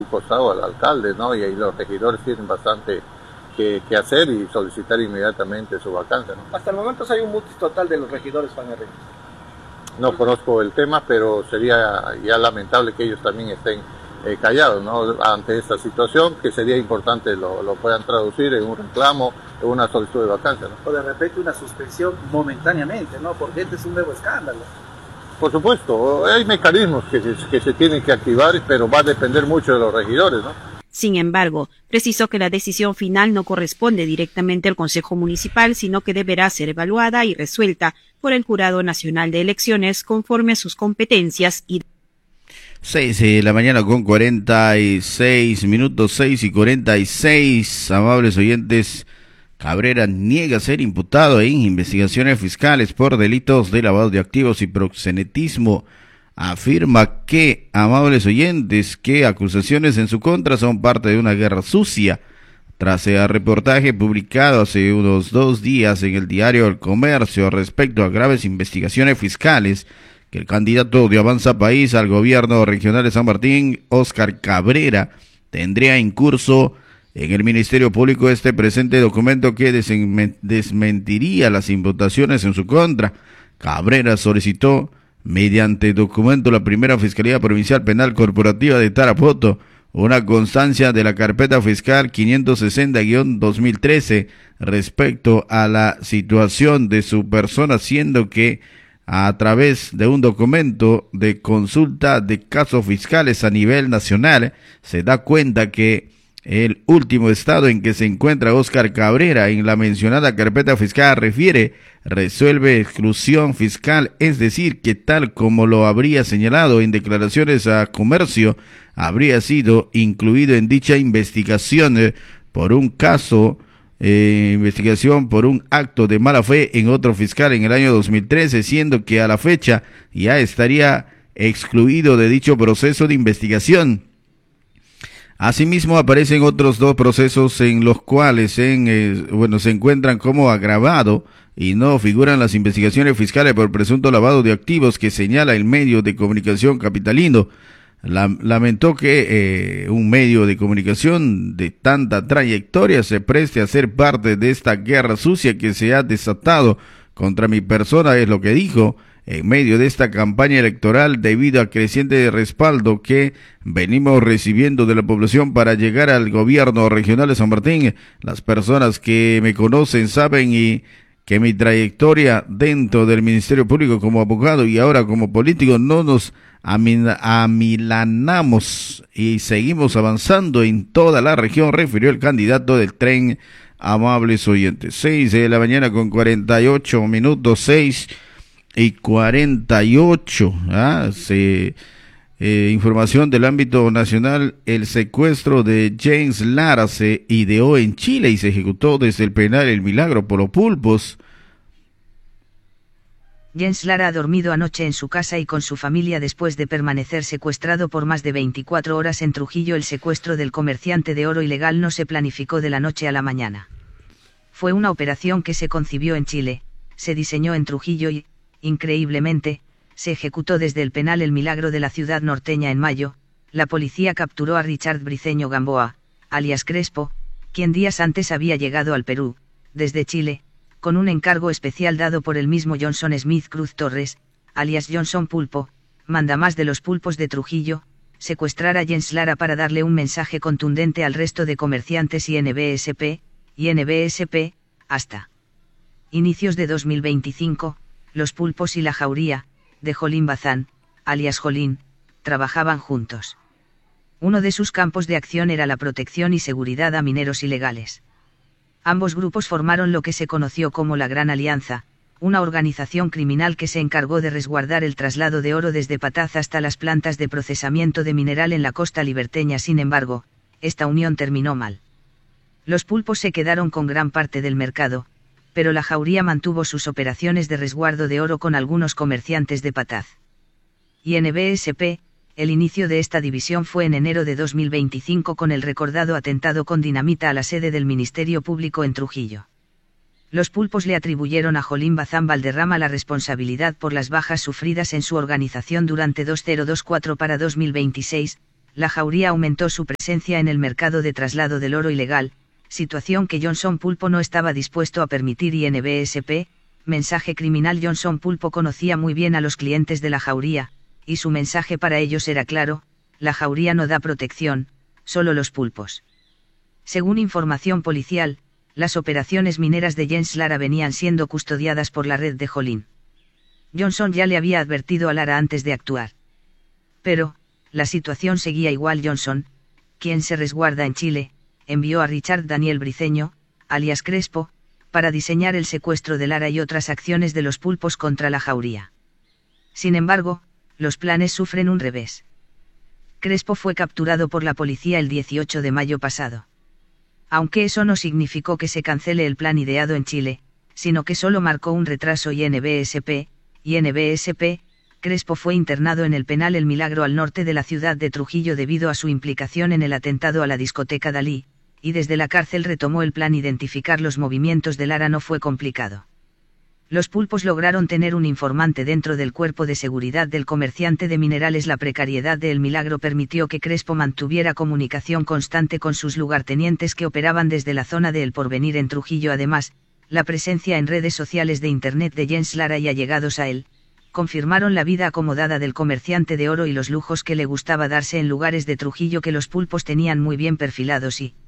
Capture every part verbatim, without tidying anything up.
costado al alcalde, ¿no? Y ahí los regidores tienen bastante que, que hacer y solicitar inmediatamente su vacancia, ¿no? Hasta el momento hay un mutis total de los regidores, Juan Henry. No conozco el tema, pero sería ya lamentable que ellos también estén eh, callados, ¿no? Ante esta situación, que sería importante lo, lo puedan traducir en un reclamo, en una solicitud de vacancia, ¿no? O de repente una suspensión momentáneamente, ¿no? Porque este es un nuevo escándalo. Por supuesto, hay mecanismos que se, que se tienen que activar, pero va a depender mucho de los regidores, ¿no? Sin embargo, precisó que la decisión final no corresponde directamente al Consejo Municipal, sino que deberá ser evaluada y resuelta por el Jurado Nacional de Elecciones conforme a sus competencias y seis de la mañana con cuarenta y seis minutos, seis y cuarenta y seis, amables oyentes. Cabrera niega ser imputado en investigaciones fiscales por delitos de lavado de activos y proxenetismo. Afirma que, amables oyentes, que acusaciones en su contra son parte de una guerra sucia. Tras el reportaje publicado hace unos dos días en el diario El Comercio respecto a graves investigaciones fiscales que el candidato de Avanza País al gobierno regional de San Martín, Óscar Cabrera, tendría en curso en el Ministerio Público, este presente documento que desmentiría las imputaciones en su contra. Cabrera solicitó mediante documento la primera Fiscalía Provincial Penal Corporativa de Tarapoto una constancia de la carpeta fiscal quinientos sesenta guión dos mil trece respecto a la situación de su persona, siendo que a través de un documento de consulta de casos fiscales a nivel nacional se da cuenta que el último estado en que se encuentra Óscar Cabrera en la mencionada carpeta fiscal refiere, resuelve exclusión fiscal, es decir, que tal como lo habría señalado en declaraciones a Comercio, habría sido incluido en dicha investigación eh, por un caso, eh, investigación por un acto de mala fe en otro fiscal en el año dos mil trece, siendo que a la fecha ya estaría excluido de dicho proceso de investigación. Asimismo, aparecen otros dos procesos en los cuales en, eh, bueno, se encuentran como agravado y no figuran las investigaciones fiscales por presunto lavado de activos que señala el medio de comunicación capitalino. La, lamentó que eh, un medio de comunicación de tanta trayectoria se preste a ser parte de esta guerra sucia que se ha desatado contra mi persona, es lo que dijo, en medio de esta campaña electoral debido a creciente respaldo que venimos recibiendo de la población para llegar al gobierno regional de San Martín. Las personas que me conocen saben y que mi trayectoria dentro del Ministerio Público como abogado y ahora como político no nos amilanamos y seguimos avanzando en toda la región, refirió el candidato del Tren, amables oyentes. Seis de la mañana con cuarenta y ocho minutos, seis y cuarenta y ocho, ¿ah? Se, eh, información del ámbito nacional, el secuestro de James Lara se ideó en Chile y se ejecutó desde el penal El Milagro por los pulpos. James Lara ha dormido anoche en su casa y con su familia después de permanecer secuestrado por más de veinticuatro horas en Trujillo. El secuestro del comerciante de oro ilegal no se planificó de la noche a la mañana. Fue una operación que se concibió en Chile, se diseñó en Trujillo y, increíblemente, se ejecutó desde el penal El Milagro de la ciudad norteña en mayo. La policía capturó a Richard Briceño Gamboa, alias Crespo, quien días antes había llegado al Perú, desde Chile, con un encargo especial dado por el mismo Johnson Smith Cruz Torres, alias Johnson Pulpo, mandamás de los pulpos de Trujillo, secuestrar a James Lara para darle un mensaje contundente al resto de comerciantes y N B S P, y N B S P, hasta inicios de dos mil veinticinco, los pulpos y la jauría, de Jolín Bazán, alias Jolín, trabajaban juntos. Uno de sus campos de acción era la protección y seguridad a mineros ilegales. Ambos grupos formaron lo que se conoció como la Gran Alianza, una organización criminal que se encargó de resguardar el traslado de oro desde Pataz hasta las plantas de procesamiento de mineral en la costa liberteña. Sin embargo, esta unión terminó mal. Los pulpos se quedaron con gran parte del mercado, pero la jauría mantuvo sus operaciones de resguardo de oro con algunos comerciantes de Pataz. Y N B S P, el inicio de esta división fue en enero de dos mil veinticinco con el recordado atentado con dinamita a la sede del Ministerio Público en Trujillo. Los pulpos le atribuyeron a Jolín Bazán Valderrama la responsabilidad por las bajas sufridas en su organización durante dos mil veinticuatro para dos mil veintiséis, la Jauría aumentó su presencia en el mercado de traslado del oro ilegal, situación que Johnson Pulpo no estaba dispuesto a permitir. I N B S P, mensaje criminal. Johnson Pulpo conocía muy bien a los clientes de la Jauría, y su mensaje para ellos era claro: la Jauría no da protección, solo los pulpos. Según información policial, las operaciones mineras de Jens Lara venían siendo custodiadas por la red de Jolín. Johnson ya le había advertido a Lara antes de actuar. Pero, la situación seguía igual. Johnson, quien se resguarda en Chile, envió a Richard Daniel Briceño, alias Crespo, para diseñar el secuestro de Lara y otras acciones de los pulpos contra la Jauría. Sin embargo, los planes sufren un revés. Crespo fue capturado por la policía el dieciocho de mayo pasado. Aunque eso no significó que se cancele el plan ideado en Chile, sino que solo marcó un retraso. I N B S P, I N B S P, Crespo fue internado en el penal El Milagro al norte de la ciudad de Trujillo debido a su implicación en el atentado a la discoteca Dalí, y desde la cárcel retomó el plan. Identificar los movimientos de Lara no fue complicado. Los pulpos lograron tener un informante dentro del cuerpo de seguridad del comerciante de minerales. La precariedad de El Milagro permitió que Crespo mantuviera comunicación constante con sus lugartenientes que operaban desde la zona de El Porvenir en Trujillo. Además, la presencia en redes sociales de Internet de Jens Lara y allegados a él, confirmaron la vida acomodada del comerciante de oro y los lujos que le gustaba darse en lugares de Trujillo que los pulpos tenían muy bien perfilados. Y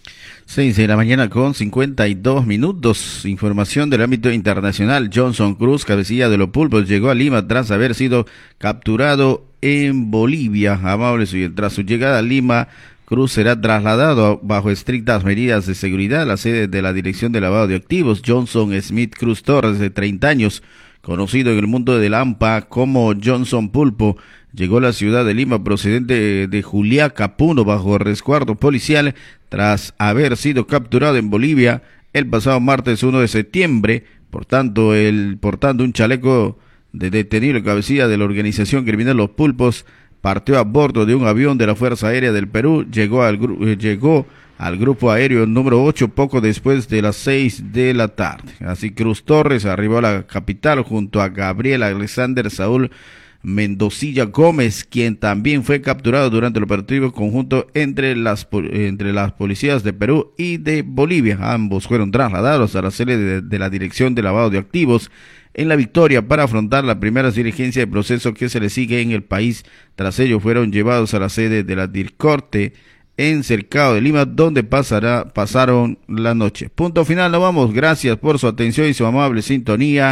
seis de la mañana con cincuenta y dos minutos. Información del ámbito internacional. Johnson Cruz, cabecilla de los pulpos, llegó a Lima tras haber sido capturado en Bolivia. Amables oyentes, tras su llegada a Lima, Cruz será trasladado bajo estrictas medidas de seguridad a la sede de la Dirección de Lavado de Activos. Johnson Smith Cruz Torres, de treinta años, conocido en el mundo del AMPA como Johnson Pulpo, llegó a la ciudad de Lima procedente de Juliaca, Puno, bajo resguardo policial tras haber sido capturado en Bolivia el pasado martes uno de septiembre. Por tanto, el portando un chaleco de detenido cabecilla de la organización criminal Los Pulpos, partió a bordo de un avión de la Fuerza Aérea del Perú, llegó al, eh, llegó al grupo aéreo número ocho poco después de las seis de la tarde. Así Cruz Torres arribó a la capital junto a Gabriel Alexander Saúl Mendocilla Gómez, quien también fue capturado durante el operativo conjunto entre las entre las policías de Perú y de Bolivia. Ambos fueron trasladados a la sede de, de la Dirección de Lavado de Activos en La Victoria para afrontar la primera diligencia de proceso que se le sigue en el país. Tras ello fueron llevados a la sede de la DIRCORTE en Cercado de Lima, donde pasará, pasaron la noche. Punto final, nos vamos. Gracias por su atención y su amable sintonía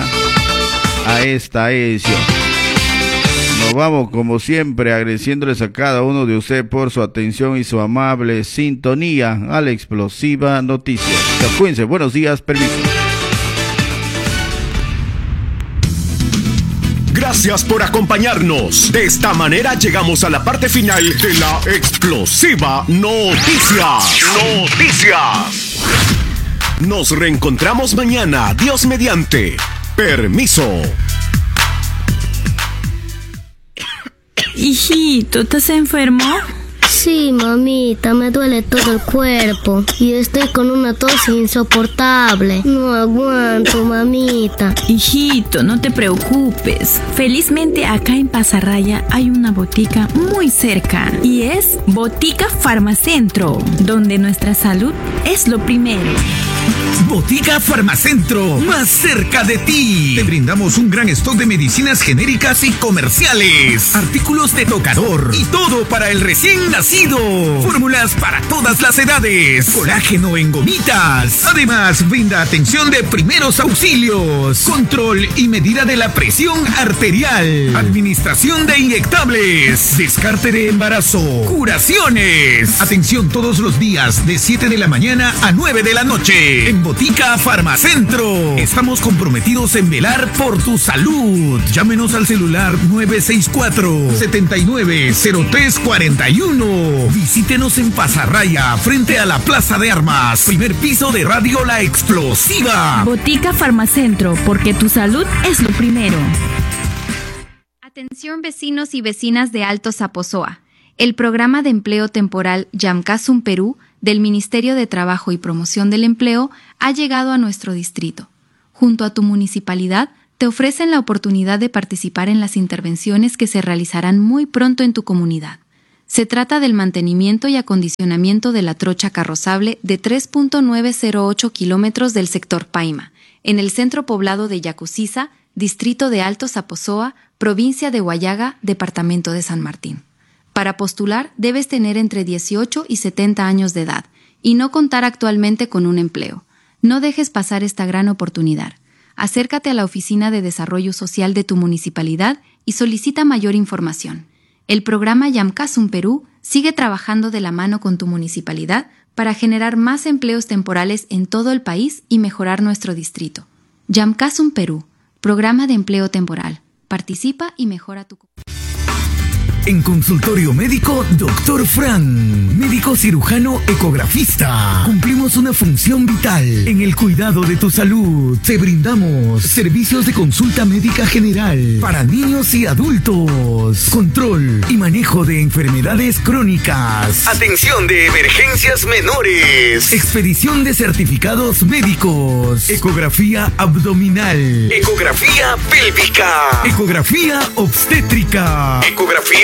a esta edición. Nos vamos como siempre agradeciéndoles a cada uno de ustedes por su atención y su amable sintonía a la Explosiva Noticias. Cuídense, buenos días, permiso. Gracias por acompañarnos. De esta manera llegamos a la parte final de la Explosiva Noticias. Noticias. Nos reencontramos mañana, Dios mediante. Permiso. Hijito, ¿estás enfermo? Sí, mamita, me duele todo el cuerpo y estoy con una tos insoportable. No aguanto, mamita. Hijito, no te preocupes. Felizmente acá en Pasarraya hay una botica muy cerca y es Botica Farmacentro, donde nuestra salud es lo primero. Botica Farmacentro, más cerca de ti. Te brindamos un gran stock de medicinas genéricas y comerciales, artículos de tocador y todo para el recién nacido. Fórmulas para todas las edades, colágeno en gomitas. Además, brinda atención de primeros auxilios, control y medida de la presión arterial, administración de inyectables, descarte de embarazo, curaciones. Atención todos los días de siete de la mañana a nueve de la noche. En Botica Farmacentro estamos comprometidos en velar por tu salud. Llámenos al celular nueve seis cuatro, siete nueve cero tres cuatro uno. Visítenos en Pasarraya, frente a la Plaza de Armas, primer piso de Radio La Explosiva. Botica Farmacentro, porque tu salud es lo primero. Atención vecinos y vecinas de Alto Zaposoa. El programa de empleo temporal Yamcasum Perú del Ministerio de Trabajo y Promoción del Empleo ha llegado a nuestro distrito. Junto a tu municipalidad, te ofrecen la oportunidad de participar en las intervenciones que se realizarán muy pronto en tu comunidad. Se trata del mantenimiento y acondicionamiento de la trocha carrozable de tres punto novecientos ocho kilómetros del sector Paima, en el centro poblado de Yacusiza, distrito de Alto Zaposoa, provincia de Huallaga, departamento de San Martín. Para postular debes tener entre dieciocho y setenta años de edad y no contar actualmente con un empleo. No dejes pasar esta gran oportunidad. Acércate a la Oficina de Desarrollo Social de tu municipalidad y solicita mayor información. El programa Yamkasum Perú sigue trabajando de la mano con tu municipalidad para generar más empleos temporales en todo el país y mejorar nuestro distrito. Yamkasum Perú, programa de empleo temporal. Participa y mejora tu... En consultorio médico, doctor Fran, médico cirujano ecografista. Cumplimos una función vital en el cuidado de tu salud. Te brindamos servicios de consulta médica general para niños y adultos, control y manejo de enfermedades crónicas, atención de emergencias menores, expedición de certificados médicos, ecografía abdominal, ecografía pélvica, ecografía obstétrica, ecografía